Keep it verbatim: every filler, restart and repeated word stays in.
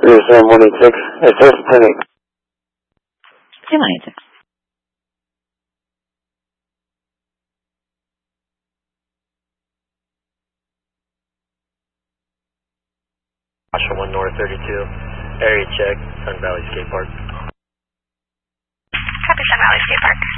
Three seven one eight six. It's ten eight. Ten one eight six. Joshua one North thirty-two. Area check. Sun Valley Skate Park. Copy, Sun Valley Skate Park.